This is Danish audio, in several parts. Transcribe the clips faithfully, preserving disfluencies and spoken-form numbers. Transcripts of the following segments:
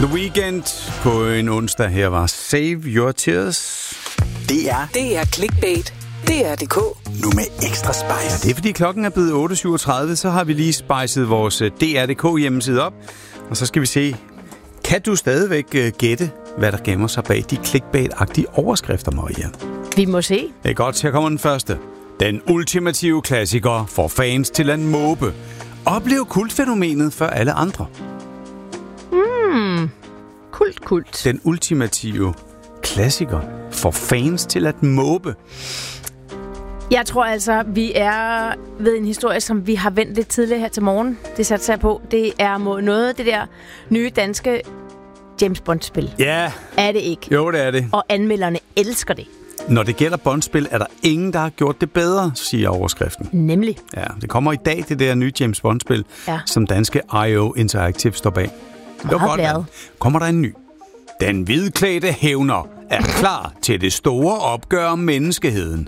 The Weeknd på en onsdag. Her var Save Your Tears. Det er Det er clickbait. Det er D K. nu med ekstra spice. Ja, det er fordi klokken er blevet otte syvogtredive, så har vi lige spejset vores D R punktum D K hjemmeside op. Og så skal vi se, kan du stadigvæk gætte, hvad der gemmer sig bag de clickbait-agtige overskrifter, Maria? Vi må se. Det er godt, her kommer den første. Den ultimative klassiker får fans til at måbe. Oplev kultfænomenet for alle andre. Hmm. Kult, kult. Den ultimative klassiker får fans til at måbe. Jeg tror altså, vi er ved en historie, som vi har vendt lidt tidligere her til morgen. Det satte sig på. Det er mod noget af det der nye danske James Bond-spil. Ja. Er det ikke? Jo, det er det. Og anmelderne elsker det. Når det gælder Bond-spil, er der ingen, der har gjort det bedre, siger overskriften. Nemlig. Ja, det kommer i dag, det der nye James Bond-spil, Ja. som danske I O Interactive står bag. Det var godt, glad. mand. Kommer der en ny. Den hvidklædte hævner er klar til det store opgør om menneskeheden.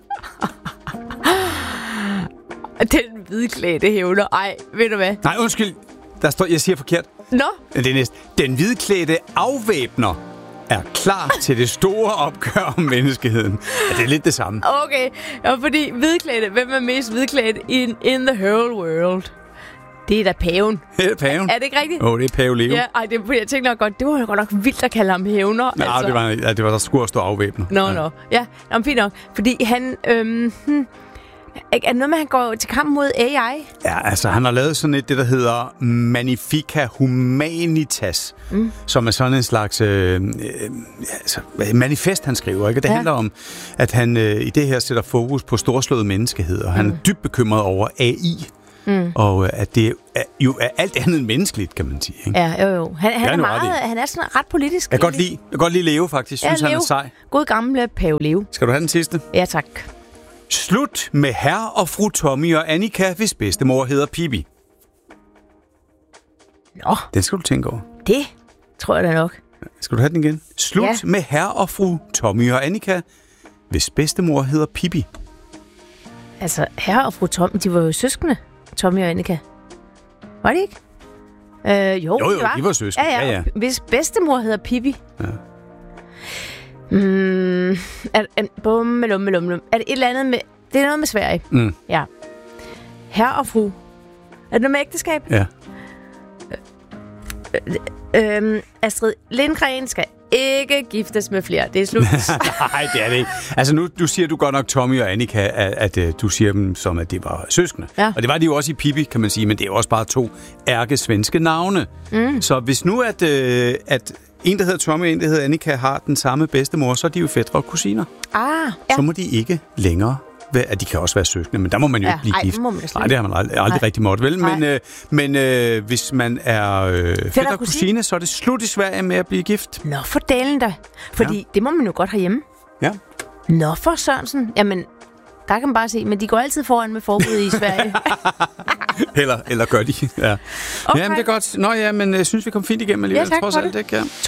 Den hvidklædte hævner. Ej, ved du hvad? Nej, undskyld. Der står, jeg siger forkert. Nå? Det er næste. Den hvidklædte afvæbner er klar til det store opgør om menneskeheden. Ja, det er lidt det samme. Okay. Ja, fordi hvidklædte. Hvem er mest hvidklædt in, in the whole world? Det er da paven. Det er paven. Er det ikke rigtigt? Åh, oh, det er Pave Leo. Ja, ej, det, jeg tænkte nok godt, det var jo godt nok vildt at kalde ham hævner. Nej, altså. det var, ja, det var der skulle stå afvæbner. Nå, ja. nå. Ja, nå, fint nok. Fordi han... Øhm, hmm, er det noget med, at han går til kamp mod A I? Ja, altså han har lavet sådan et, det der hedder Magnifica Humanitas, mm. som er sådan en slags øh, øh, altså, manifest, han skriver. Ikke? Det ja. handler om, at han øh, i det her sætter fokus på storslået menneskehed, og han mm. er dybt bekymret over A I. Mm. Og at det er, jo er alt andet end menneskeligt, kan man sige. Ikke? Ja, jo, jo. Han, han, er, meget, han er sådan ret politisk. Jeg kan godt lide, jeg kan godt lide Leo, faktisk. Jeg synes, ja, Leo. Han er sej. God gamle Pave Leo. Skal du have den sidste? Ja, tak. Slut med herr og fru Tommy og Annika, hvis bedstemor hedder Pippi. Nå. Den skal du tænke over. Det tror jeg da nok. Skal du have den igen? Slut ja. med herr og fru Tommy og Annika, hvis bedstemor hedder Pippi. Altså, herre og fru Tommy, de var jo søskende, Tommy og Annika. Var det ikke? Øh, jo, jo, jo, de var, de var søskende. Ja, ja. ja, ja. Hvis bedstemor hedder Pippi. Ja. Mm, er, er, bum, lum, lum, lum. Er det et eller andet med... Det er noget med Sverige. Mm. Ja. Herre og fru. Er det noget med ægteskab? Ja. Øh, øh, Astrid Lindgren skal ikke giftes med flere. Det er slut. Nej, det er det ikke. Altså nu du siger du godt nok Tommy og Annika, at, at, at du siger dem som, at de var søskende. Ja. Og det var de jo også i Pippi, kan man sige, men det er jo også bare to ærkesvenske navne. Mm. Så hvis nu, at, øh, at en, der hedder Tommy, og en, der hedder Annika, har den samme bedstemor, så er de jo fætre og kusiner. Ah, ja. Så må de ikke længere være, at de kan også være søskende, men der må man jo ja, ikke blive ej, gift. Må man Nej, det har man aldrig, aldrig rigtig måttet, vel? Men, øh, men øh, hvis man er øh, fætter og kusine, så er det slut i Sverige med at blive gift. Nå, for dalen da. Fordi ja. det må man jo godt herhjemme. Ja. Nå, for Sørensen. Jamen, der kan man bare se, men de går altid foran med forbud i Sverige. eller, eller gør de, ja. Okay. Jamen, det er godt. Nå ja, men jeg synes, vi kom fint igennem alligevel, ja, tak trods alt, ikke? Ja.